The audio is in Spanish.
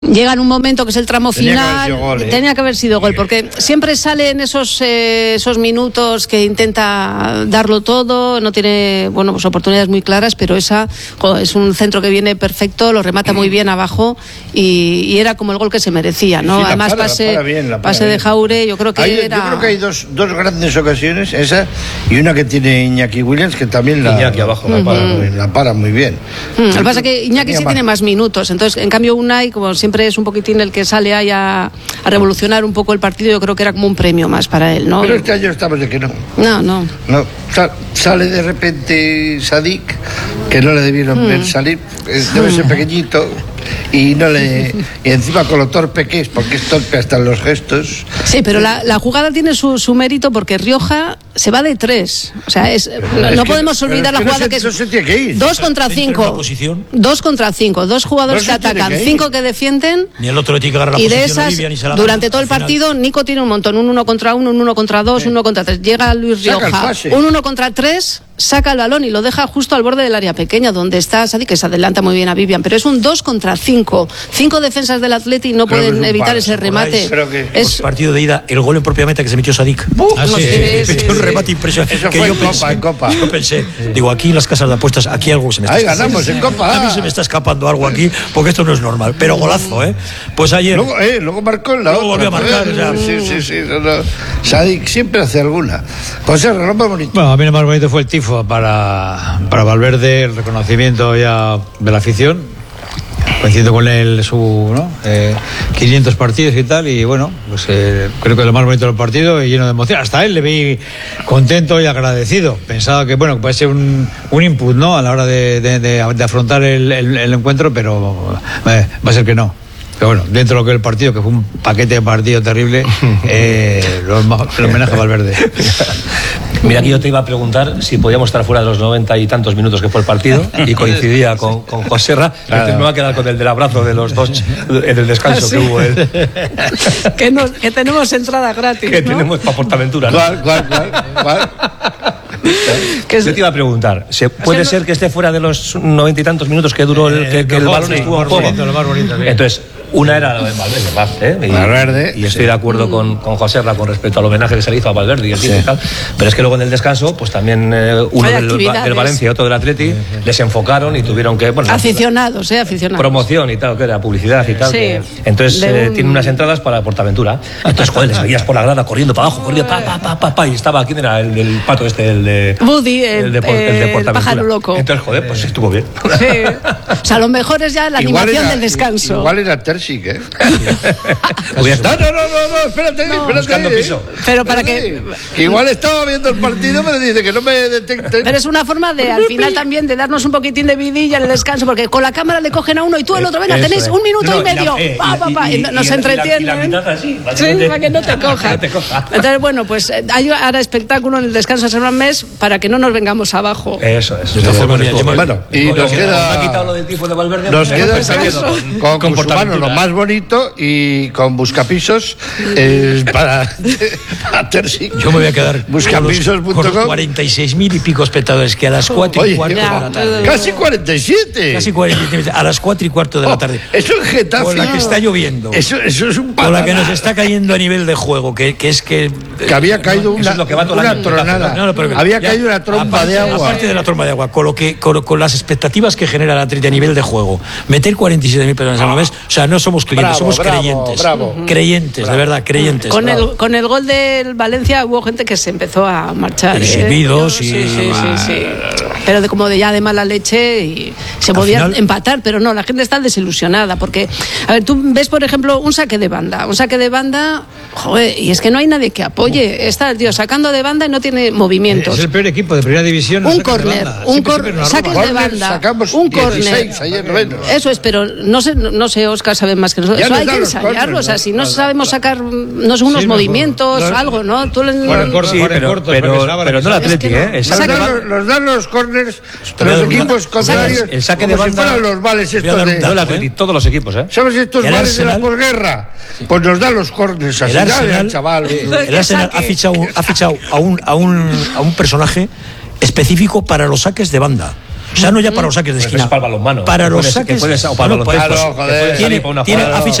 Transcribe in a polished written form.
Llega en un momento que es el tramo final. Tenía que haber sido gol, porque siempre sale en esos minutos que intenta darlo todo, no tiene pues oportunidades muy claras, pero esa es un centro que viene perfecto, lo remata muy bien abajo y era como el gol que se merecía, ¿no? Sí, además pase de Jaure, yo creo que yo creo que hay dos grandes ocasiones, esa y una que tiene Iñaki Williams, que también Iñaki abajo la para muy bien. Lo que pasa es que Iñaki sí tiene más minutos, entonces en cambio Unai, como siempre es un poquitín el que sale ahí a revolucionar un poco el partido, yo creo que era como un premio más para él, ¿no? Pero este año estamos de que no. No. Sale de repente Sadik, que no le debieron ver salir, debe ser pequeñito, y encima con lo torpe que es, porque es torpe hasta en los gestos. Sí, pero la jugada tiene su mérito, porque Rioja se va de 3, o sea, no podemos olvidar la jugada que es 2 contra 5, 2 contra 5, 2 jugadores que atacan, 5 que defienden, ni el otro tiene que agarrar la y de posición esas, Olivia, ni se la durante todo el partido Nico tiene un montón, un 1 contra 1, un 1 contra 2, un 1 contra 3, llega Luis Rioja, un 1 contra 3, saca el balón y lo deja justo al borde del área pequeña, donde está Sadik, que se adelanta muy bien a Vivian, pero es un 2 contra 5, 5 defensas del Atleti no pueden evitar ese remate. Es partido de ida, el gol en propia meta que se metió Sadik. Un remate impresionante. Eso fue en Copa. Yo pensé, digo, aquí en las casas de apuestas, aquí algo se me está escapando. Ganamos en Copa. A mí se me está escapando algo aquí, porque esto no es normal. Pero golazo, ¿eh? Pues ayer. Luego marcó en la otra. Luego volvió a marcar. Sí. Sadik siempre hace alguna. Pues es lo más bonito. Bueno, a mí lo más bonito fue el tifo para Valverde, el reconocimiento ya de la afición. Coincido con él 500 partidos y tal, y bueno, pues creo que es lo más bonito del partido y lleno de emoción. Hasta él le vi contento y agradecido. Pensaba que puede ser un input, ¿no?, a la hora de afrontar el encuentro, pero va a ser que no. Pero bueno, dentro de lo que es el partido, que fue un paquete de partido terrible, el homenaje a Valverde. Mira, aquí yo te iba a preguntar si podíamos estar fuera de los 90 y tantos minutos que fue el partido, y coincidía con Joserra. Claro. Me va a quedar con el del abrazo de los dos en el descanso que hubo él. Que tenemos entrada gratis, que tenemos para Portaventura, ¿no? ¿Cuál? Yo te iba a preguntar, ¿puede ser que esté fuera de los 90 y tantos minutos que duró que el balón estuvo en juego? Lo más bonito, sí. Entonces, una era la de Valverde, y estoy de acuerdo con Joserra con respecto al homenaje que se le hizo a Valverde y tal, pero es que luego en el descanso, pues también uno del Valencia y otro del Atleti les enfocaron y tuvieron que... aficionados. Promoción y tal, que era publicidad y tal. Sí. Entonces tienen unas entradas para Portaventura. Entonces, joder, les salías por la grada corriendo para abajo, corría y estaba, ¿quién era? El del pato el de... Woody, el de Portaventura. Pájaro loco. Entonces, joder, pues estuvo bien. Sí. O sea, lo mejor es ya la animación del descanso. Igual era Terzic, ¿eh? No, espérate. Buscando piso. Pero para que igual estaba viendo el partido, pero dice que no me detecten. Pero es una forma de, al final también, de darnos un poquitín de vidilla en el descanso, porque con la cámara le cogen a uno y tú el otro, venga, tenéis un minuto y medio. Nos entretienen. Sí, para que no te coja. Entonces, bueno, pues hay ahora espectáculo en el descanso de San Mes para que no nos vengamos abajo. Eso es. Bueno, y nos queda... ha quitado lo del tifo de Valverde. Nos queda con Cusumano lo más bonito, y con Buscapisos para Terzic. Yo me voy a quedar buscapisos.com con los 46.000 y pico espectadores que a las 4 y cuarto de la tarde. Casi 47. A las 4 y cuarto de la tarde. Eso es Getafe. Con la que está lloviendo. Eso es un patada. Con la que nos está cayendo a nivel de juego, que es que había caído una tronada. Había caído una tromba de agua. Aparte de la tromba de agua, con las expectativas que genera la Atleti a nivel de juego, meter 47.000 personas a mes, o sea, no somos clientes, somos creyentes. Creyentes, de verdad, creyentes. Con el gol del Valencia hubo gente que se empezó a marchar. Silbidos Sí. Pero como ya de mala leche, y se podía empatar, pero no, la gente está desilusionada, porque, a ver, tú ves, por ejemplo, un saque de banda, joder, y es que no hay nadie que apoye. Está el tío sacando de banda y no tiene movimientos. Es el peor equipo de primera división. Un córner, saques de banda, un córner. Eso es, pero no sé, Óscar sabe más que nosotros. Eso hay que ensayarlo, o sea, si no sabemos sacar unos movimientos, algo, ¿no? Tú pero no la Atleti, Nos dan los córners los equipos contrarios, el saque de banda, si fueran los vales estos de... No la Atleti, todos los equipos, ¿Sabes estos vales de la posguerra? Pues nos dan los córners así, chaval. El Arsenal ha fichado a un personaje específico para los saques de banda. O sea, no ya para los saques de esquina. Para el balonmano. Para los saques. O para los tiene